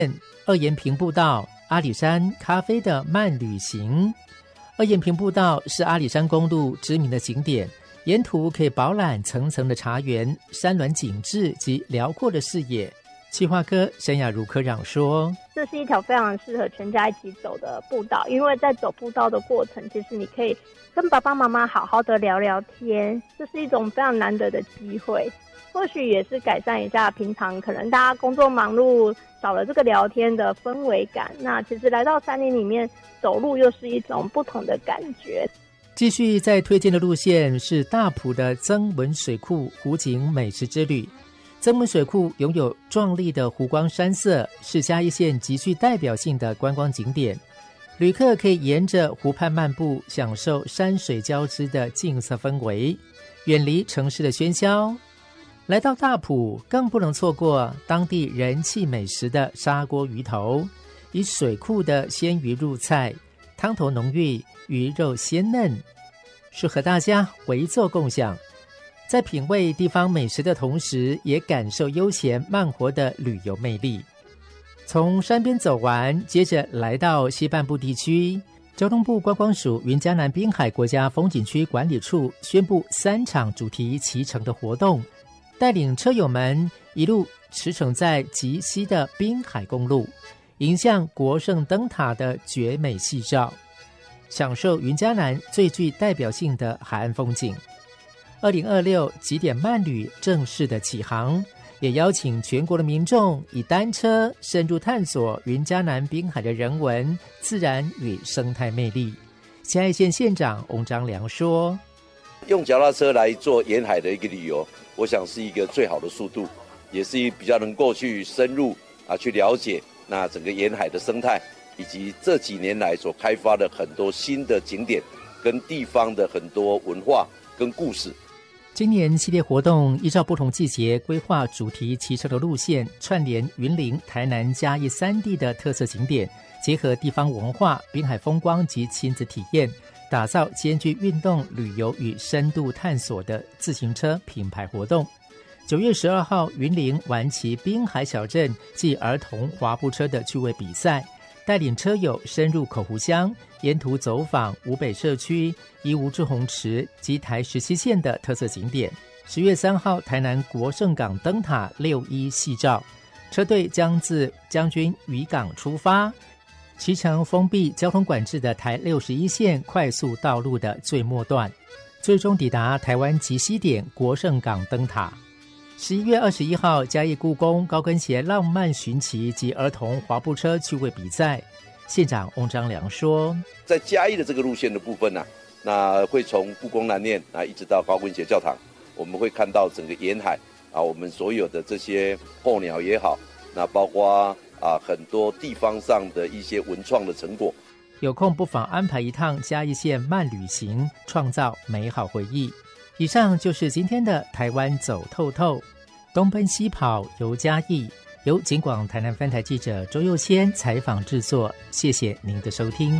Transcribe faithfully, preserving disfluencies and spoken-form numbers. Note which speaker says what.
Speaker 1: 二延平步道阿里山咖啡的慢旅行。二延平步道是阿里山公路知名的景点，沿途可以饱览层层的茶园、山峦景致及辽阔的视野。企划科沈雅茹科长说，
Speaker 2: 这是一条非常适合全家一起走的步道，因为在走步道的过程，其实你可以跟爸爸妈妈好好的聊聊天，这是一种非常难得的机会，或许也是改善一下平常可能大家工作忙碌少了这个聊天的氛围感，那其实来到山林里面走路又是一种不同的感觉。
Speaker 1: 继续在推荐的路线是大埔的曾文水库湖景美食之旅。曾文水库拥有壮丽的湖光山色，是嘉义县极具代表性的观光景点。旅客可以沿着湖畔漫步，享受山水交织的静色氛围，远离城市的喧嚣。来到大埔，更不能错过当地人气美食的砂锅鱼头，以水库的鲜鱼入菜，汤头浓郁，鱼肉鲜嫩，是和大家围坐共享。在品味地方美食的同时，也感受悠闲慢活的旅游魅力。从山边走完，接着来到西半部地区，交通部观光署云嘉南滨海国家风景区管理处宣布三场主题骑乘的活动，带领车友们一路驰骋在极西的滨海公路，迎向国圣灯塔的绝美夕照，享受云嘉南最具代表性的海岸风景。二零二六极点慢旅正式的起航，也邀请全国的民众以单车深入探索云嘉南滨海的人文、自然与生态魅力。嘉义县县长翁章良说，
Speaker 3: 用脚踏车来做沿海的一个旅游，我想是一个最好的速度，也是比较能够去深入啊去了解那整个沿海的生态，以及这几年来所开发的很多新的景点跟地方的很多文化跟故事。
Speaker 1: 今年系列活动依照不同季节规划主题骑车的路线，串联云林、台南、嘉义三地的特色景点，结合地方文化、滨海风光及亲子体验，打造兼具运动、旅游与深度探索的自行车品牌活动。九月十二号，云林玩骑滨海小镇暨儿童滑步车的趣味比赛，带领车友深入口湖乡，沿途走访五北社区、宜吴志洪池及台十七线的特色景点。十月三号，台南国圣港灯塔六一夕照，车队将自将军渔港出发，骑乘封闭交通管制的台六十一线快速道路的最末段，最终抵达台湾极西点国圣港灯塔。十一月二十一号，嘉义故宫高跟鞋浪漫寻奇及儿童滑步车趣味比赛，县长翁章良说，
Speaker 3: 在嘉义的这个路线的部分呢、啊，那会从故宫南面啊一直到高跟鞋教堂，我们会看到整个沿海啊，我们所有的这些候鸟也好，那包括啊很多地方上的一些文创的成果。
Speaker 1: 有空不妨安排一趟嘉义县慢旅行，创造美好回忆。以上就是今天的台湾走透透，东奔西跑游嘉义，由警广台南分台记者周佑谦采访制作。谢谢您的收听。